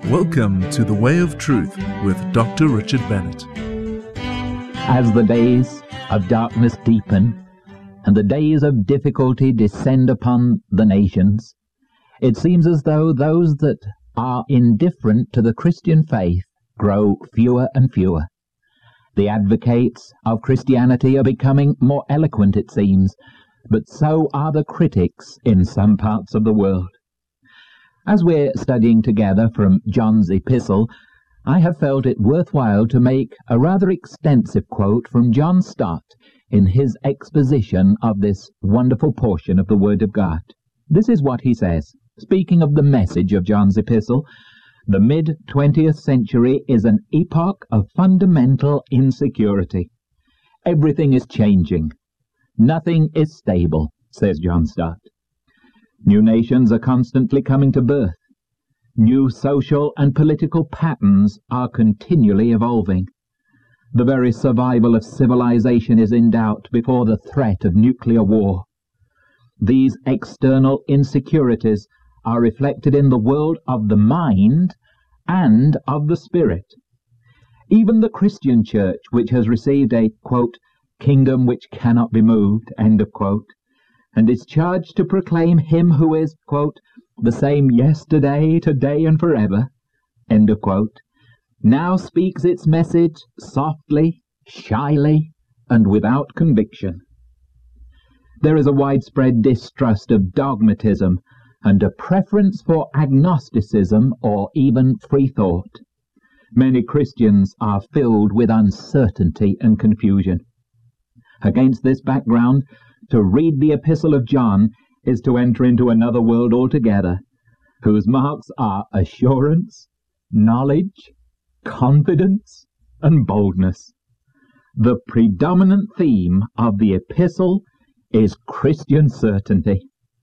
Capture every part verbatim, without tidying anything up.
Welcome to The Way of Truth with Doctor Richard Bennett. As the days of darkness deepen and the days of difficulty descend upon the nations, it seems as though those that are indifferent to the Christian faith grow fewer and fewer. The advocates of Christianity are becoming more eloquent, it seems, but so are the critics in some parts of the world. As we're studying together from John's epistle, I have felt it worthwhile to make a rather extensive quote from John Stott in his exposition of this wonderful portion of the Word of God. This is what he says, speaking of the message of John's epistle: "The mid-twentieth century is an epoch of fundamental insecurity. Everything is changing. Nothing is stable," says John Stott. New nations are constantly coming to birth. New social and political patterns are continually evolving. The very survival of civilization is in doubt before the threat of nuclear war. These external insecurities are reflected in the world of the mind and of the spirit. Even the Christian church, which has received a, quote, kingdom which cannot be moved, end of quote, and is charged to proclaim him who is, quote, the same yesterday, today, and forever, end of quote, now speaks its message softly, shyly, and without conviction. There is a widespread distrust of dogmatism and a preference for agnosticism or even free thought. Many Christians are filled with uncertainty and confusion. Against this background, to read the Epistle of John is to enter into another world altogether, whose marks are assurance, knowledge, confidence, and boldness. The predominant theme of the epistle is Christian certainty.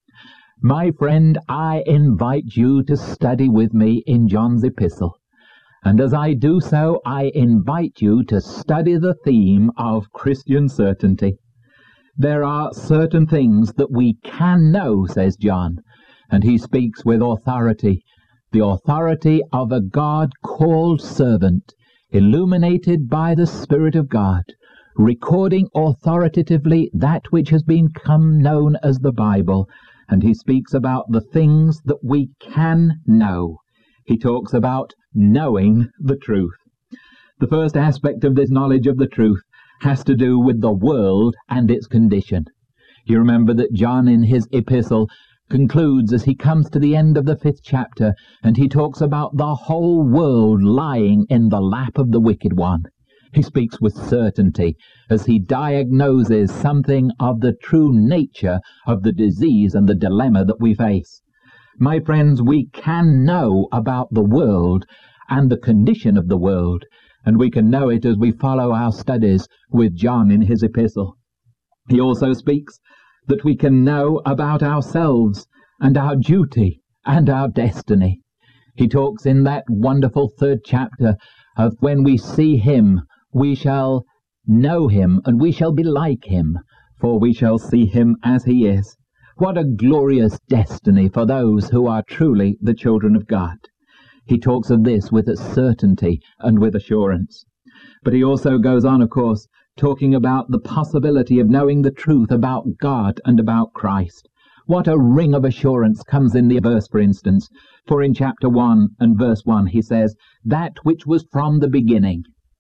My friend, I invite you to study with me in John's epistle, and as I do so, I invite you to study the theme of Christian certainty. There are certain things that we can know, says John, and he speaks with authority, the authority of a God-called servant, illuminated by the Spirit of God, recording authoritatively that which has become known as the Bible, and he speaks about the things that we can know. He talks about knowing the truth. The first aspect of this knowledge of the truth has to do with the world and its condition. You remember that John in his epistle concludes as he comes to the end of the fifth chapter, and he talks about the whole world lying in the lap of the wicked one. He speaks with certainty as he diagnoses something of the true nature of the disease and the dilemma that we face. My friends, we can know about the world and the condition of the world, and we can know it as we follow our studies with John in his epistle. He also speaks that we can know about ourselves and our duty and our destiny. He talks in that wonderful third chapter of when we see him, we shall know him and we shall be like him, for we shall see him as he is. What a glorious destiny for those who are truly the children of God. He talks of this with a certainty and with assurance. But he also goes on, of course, talking about the possibility of knowing the truth about God and about Christ. What a ring of assurance comes in the verse, for instance. For in chapter one and verse one he says, that which was from the beginning.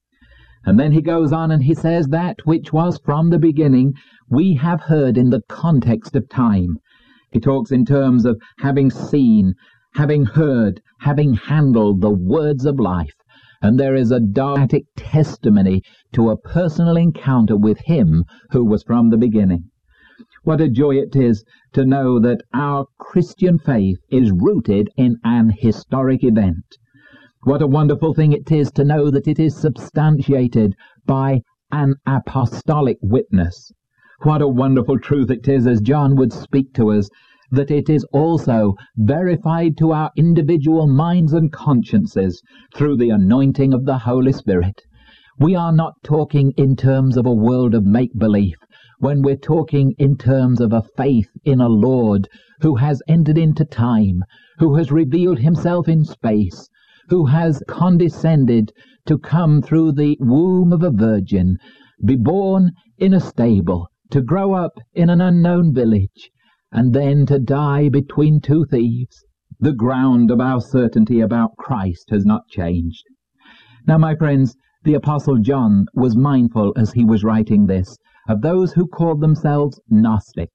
And then he goes on and he says, that which was from the beginning we have heard in the context of time. He talks in terms of having seen, having heard, having handled the words of life. And there is a dogmatic testimony to a personal encounter with him who was from the beginning. What a joy it is to know that our Christian faith is rooted in an historic event. What a wonderful thing it is to know that it is substantiated by an apostolic witness. What a wonderful truth it is, as John would speak to us, that it is also verified to our individual minds and consciences through the anointing of the Holy Spirit. We are not talking in terms of a world of make-believe, when we're talking in terms of a faith in a Lord who has entered into time, who has revealed himself in space, who has condescended to come through the womb of a virgin, be born in a stable, to grow up in an unknown village, and then to die between two thieves. The ground of our certainty about Christ has not changed. Now, my friends, the Apostle John was mindful as he was writing this of those who called themselves Gnostic.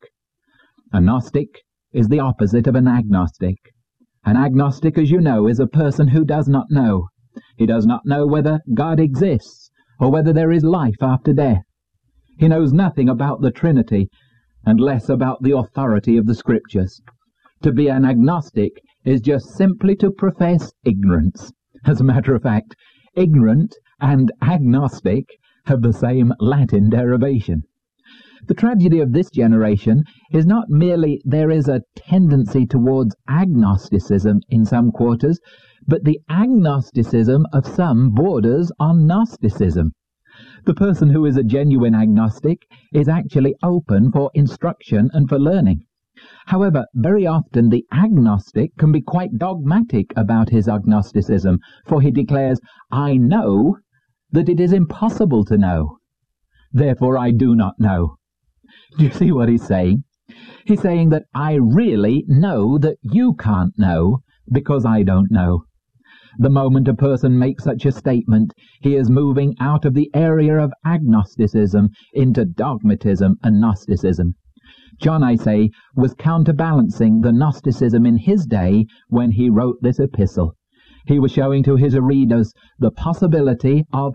A Gnostic is the opposite of an agnostic. An agnostic, as you know, is a person who does not know. He does not know whether God exists or whether there is life after death. He knows nothing about the Trinity and less about the authority of the Scriptures. To be an agnostic is just simply to profess ignorance. As a matter of fact, ignorant and agnostic have the same Latin derivation. The tragedy of this generation is not merely there is a tendency towards agnosticism in some quarters, but the agnosticism of some borders on Gnosticism. The person who is a genuine agnostic is actually open for instruction and for learning. However, very often the agnostic can be quite dogmatic about his agnosticism, for he declares, "I know that it is impossible to know. Therefore I do not know." Do you see what he's saying? He's saying that I really know that you can't know because I don't know. The moment a person makes such a statement, he is moving out of the area of agnosticism into dogmatism and Gnosticism. John, I say, was counterbalancing the Gnosticism in his day when he wrote this epistle. He was showing to his readers the possibility of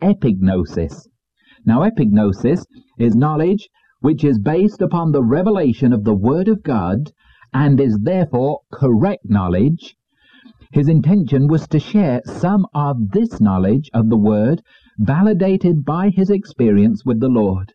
epignosis. Now, epignosis is knowledge which is based upon the revelation of the Word of God and is therefore correct knowledge. His intention was to share some of this knowledge of the Word, validated by his experience with the Lord.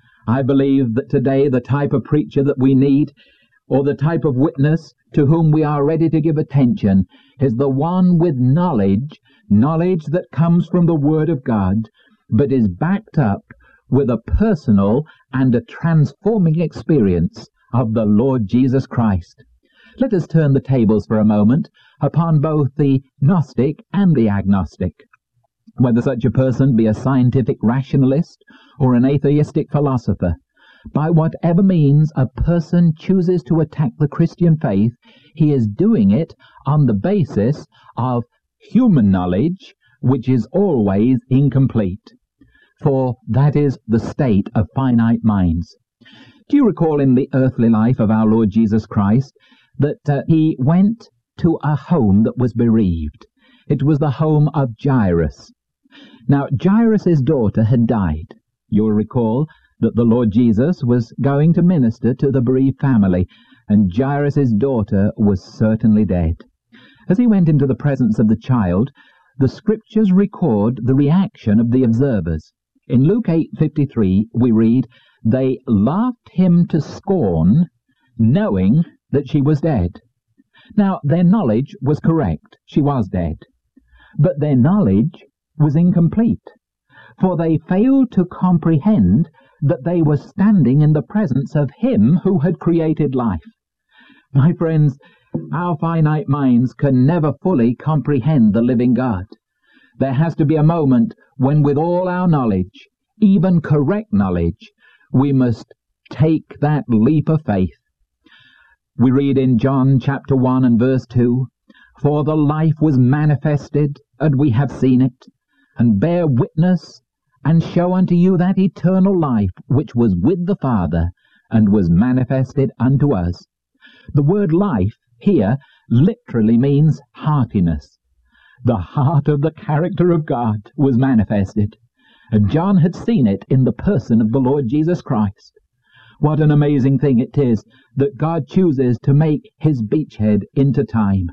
I believe that today the type of preacher that we need, or the type of witness to whom we are ready to give attention, is the one with knowledge, knowledge that comes from the Word of God, but is backed up with a personal and a transforming experience of the Lord Jesus Christ. Let us turn the tables for a moment upon both the Gnostic and the agnostic. Whether such a person be a scientific rationalist or an atheistic philosopher, by whatever means a person chooses to attack the Christian faith, he is doing it on the basis of human knowledge, which is always incomplete. For that is the state of finite minds. Do you recall in the earthly life of our Lord Jesus Christ that uh, he went to a home that was bereaved? It was the home of Jairus. Now, Jairus' daughter had died. You'll recall that the Lord Jesus was going to minister to the bereaved family, and Jairus' daughter was certainly dead. As he went into the presence of the child, the Scriptures record the reaction of the observers. In Luke eight fifty-three, we read, "They laughed him to scorn, knowing that she was dead." Now, their knowledge was correct. She was dead. But their knowledge was incomplete, for they failed to comprehend that they were standing in the presence of Him who had created life. My friends, our finite minds can never fully comprehend the living God. There has to be a moment when with all our knowledge, even correct knowledge, we must take that leap of faith. We read in John chapter one and verse two, "For the life was manifested, and we have seen it, and bear witness, and show unto you that eternal life which was with the Father, and was manifested unto us." The word life here literally means heartiness. The heart of the character of God was manifested, and John had seen it in the person of the Lord Jesus Christ. What an amazing thing it is that God chooses to make his beachhead into time.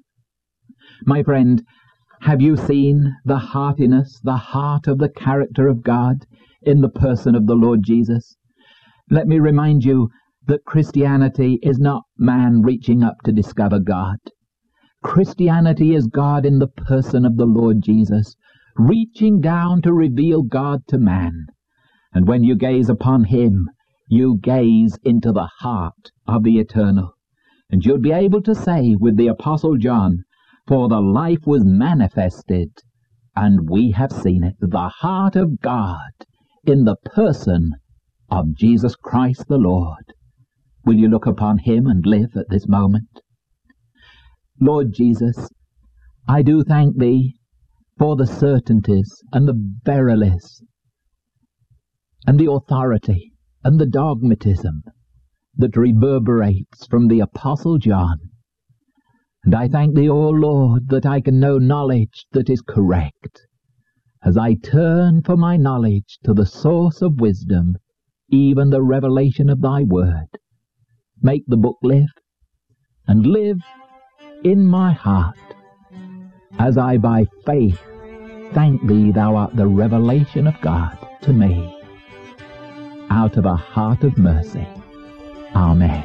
My friend, have you seen the heartiness, the heart of the character of God in the person of the Lord Jesus? Let me remind you that Christianity is not man reaching up to discover God. Christianity is God in the person of the Lord Jesus, reaching down to reveal God to man. And when you gaze upon him, you gaze into the heart of the eternal. And you'll be able to say with the Apostle John, For the life was manifested, and we have seen it, the heart of God, in the person of Jesus Christ the Lord. Will you look upon him and live at this moment? Lord Jesus, I do thank thee for the certainties and the verilities and the authority and the dogmatism that reverberates from the Apostle John. And I thank thee, O Lord, that I can know knowledge that is correct, as I turn for my knowledge to the source of wisdom, even the revelation of thy word. Make the book live, and live in my heart, as I by faith thank thee thou art the revelation of God to me, out of a heart of mercy. Amen.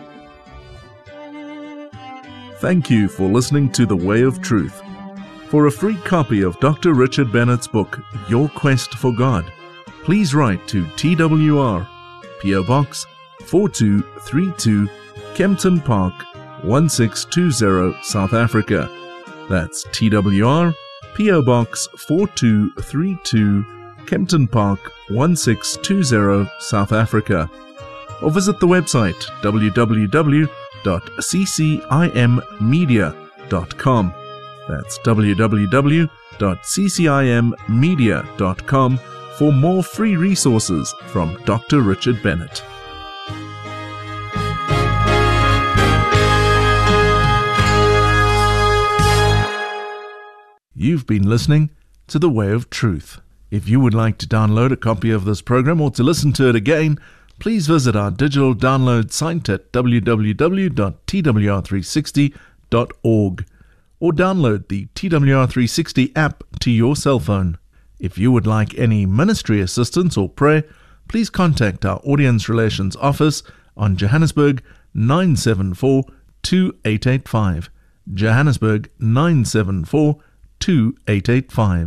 Thank you for listening to The Way of Truth. For a free copy of Doctor Richard Bennett's book, Your Quest for God, please write to T W R, P O Box four two three two, Kempton Park, one six two zero, South Africa. That's T W R, P O Box four two three two, Kempton Park, one six two zero, South Africa. Or visit the website w w w dot c c i m media dot com. That's w w w dot c c i m media dot com for more free resources from Doctor Richard Bennett. You've been listening to The Way of Truth. If you would like to download a copy of this program or to listen to it again, please visit our digital download site at w w w dot t w r three sixty dot org or download the T W R three sixty app to your cell phone. If you would like any ministry assistance or prayer, please contact our Audience Relations Office on Johannesburg nine seven four two eight eight five. Johannesburg nine seven four two eight eight five.